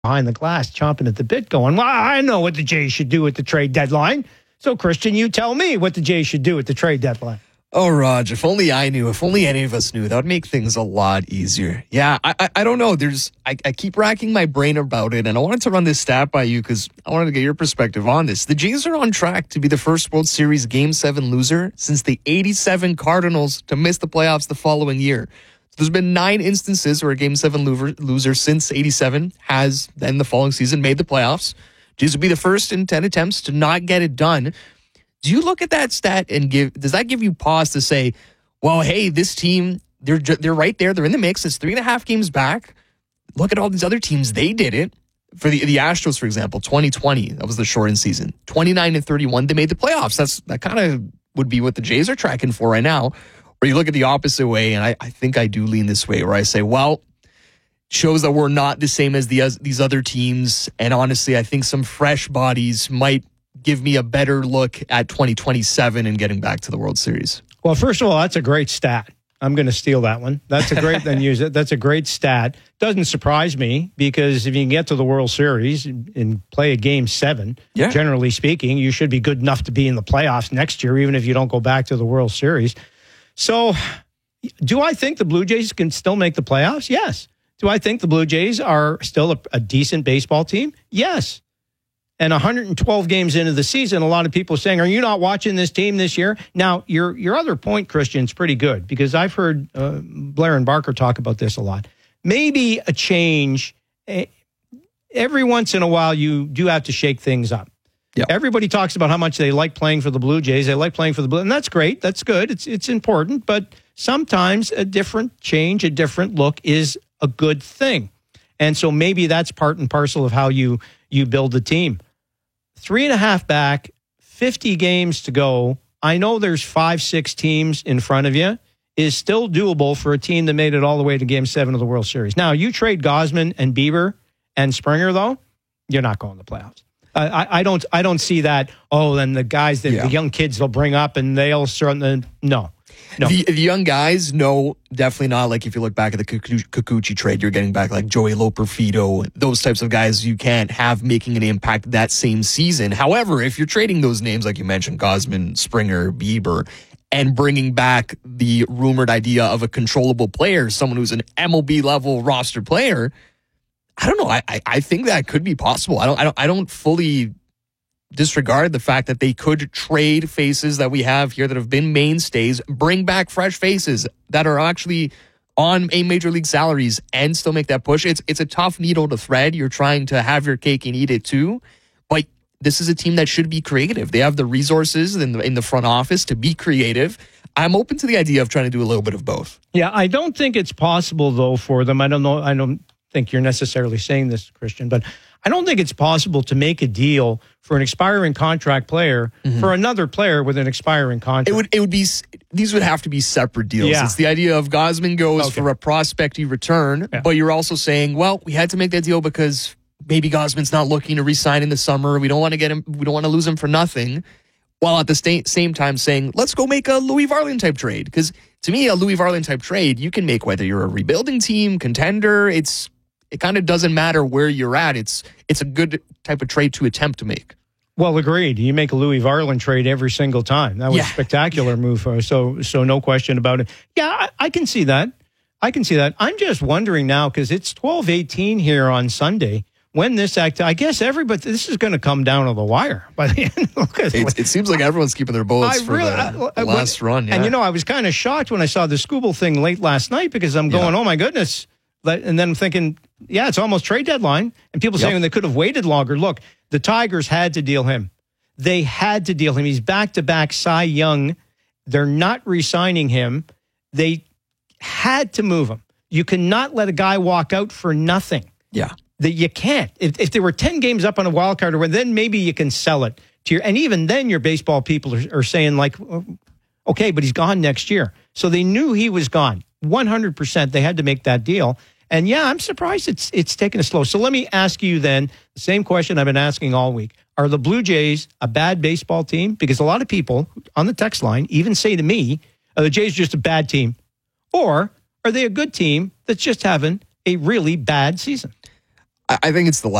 behind the glass, chomping at the bit, going, well, I know what the Jays should do at the trade deadline. So, Christian, you tell me what the Jays should do at the trade deadline. Oh, Raj, if only I knew, if only any of us knew, that would make things a lot easier. Yeah, I don't know. I keep racking my brain about it, and I wanted to run this stat by you because I wanted to get your perspective on this. The Jays are on track to be the first World Series Game 7 loser since the 87 Cardinals to miss the playoffs the following year. There's been 9 instances where a Game 7 loser since 87 has then the following season made the playoffs. Jays would be the first in 10 attempts to not get it done. Do you look at that stat and does that give you pause to say, well, hey, this team, they're right there. They're in the mix. It's 3.5 games back. Look at all these other teams. They did it. For the Astros, for example, 2020, that was the shortened season. 29-31, they made the playoffs. That kind of would be what the Jays are tracking for right now. Or you look at the opposite way, and I think I do lean this way, where I say, well, shows that we're not the same as these other teams. And honestly, I think some fresh bodies might give me a better look at 2027 and getting back to the World Series. Well, first of all, that's a great stat. I'm going to steal that one. That's a great, then use it. That's a great stat. Doesn't surprise me because if you can get to the World Series and play a Game 7, generally speaking, you should be good enough to be in the playoffs next year, even if you don't go back to the World Series. So do I think the Blue Jays can still make the playoffs? Yes. Do I think the Blue Jays are still a decent baseball team? Yes. And 112 games into the season, a lot of people are saying, are you not watching this team this year? Now, your other point, Christian, is pretty good because I've heard Blair and Barker talk about this a lot. Maybe a change. Every once in a while, you do have to shake things up. Yep. Everybody talks about how much they like playing for the Blue Jays. They like playing for the Blue, and that's great. That's good. It's important. But sometimes a different change, a different look is a good thing. And so maybe that's part and parcel of how you build the team. 3.5 back, 50 games to go. I know there's 5-6 teams in front of you. Is still doable for a team that made it all the way to Game 7 of the World Series. Now, you trade Gausman and Bieber and Springer, though, you're not going to the playoffs. I don't see that. Oh, then the guys that the young kids they'll bring up and they'll start. No. The young guys, no, definitely not. Like if you look back at the Kikuchi trade, you're getting back like Joey Loperfido, those types of guys you can't have making an impact that same season. However, if you're trading those names, like you mentioned, Gausman, Springer, Bieber, and bringing back the rumored idea of a controllable player, someone who's an MLB level roster player, I don't know. I think that could be possible. I don't fully disregard the fact that they could trade faces that we have here that have been mainstays, bring back fresh faces that are actually on a major league salaries and still make that push. It's a tough needle to thread. You're trying to have your cake and eat it too. But this is a team that should be creative. They have the resources in the front office to be creative. I'm open to the idea of trying to do a little bit of both. Yeah, I don't think it's possible though for them. I don't think you're necessarily saying this, Christian, but I don't think it's possible to make a deal for an expiring contract player for another player with an expiring contract. It would be these would have to be separate deals. Yeah. It's the idea of Gausman goes for a prospect you return, but you're also saying, well, we had to make that deal because maybe Gausman's not looking to re-sign in the summer. We don't want to get him. We don't want to lose him for nothing. While at the same time saying, let's go make a Louis Varland type trade. Because to me, a Louis Varland type trade you can make whether you're a rebuilding team, contender. It kind of doesn't matter where you're at. It's a good type of trade to attempt to make. Well, agreed. You make a Louis Varland trade every single time. That was a spectacular move for us. So no question about it. Yeah, I can see that. I'm just wondering now, because it's 12:18 here on Sunday, when this I guess this is going to come down to the wire by the end. It seems like everyone's keeping their bullets for the last run. Yeah. And I was kind of shocked when I saw the Skubal thing late last night because I'm going, oh my goodness. And then I'm thinking, it's almost trade deadline. And people saying they could have waited longer. Look, the Tigers had to deal him. They had to deal him. He's back-to-back Cy Young. They're not re-signing him. They had to move him. You cannot let a guy walk out for nothing. Yeah. That you can't. If there were 10 games up on a wild card, then maybe you can sell it to and even then your baseball people are saying like, okay, but he's gone next year. So they knew he was gone. 100%. They had to make that deal. And I'm surprised it's taken a slow. So let me ask you then the same question I've been asking all week. Are the Blue Jays a bad baseball team? Because a lot of people on the text line even say to me, are the Jays just a bad team? Or are they a good team that's just having a really bad season? I think it's the